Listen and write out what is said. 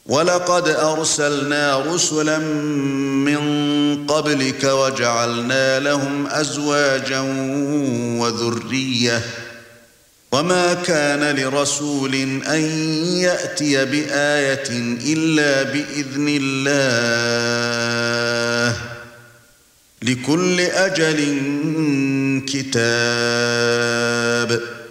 وَلَقَدْ أَرْسَلْنَا رُسُلًا مِّن قَبْلِكَ وَجَعَلْنَا لَهُمْ أَزْوَاجًا وَذُرِّيَّةً وَمَا كَانَ لِرَسُولٍ أَن يَأْتِيَ بِآيَةٍ إِلَّا بِإِذْنِ اللَّهِ لِكُلِّ أَجَلٍ كِتَابٌ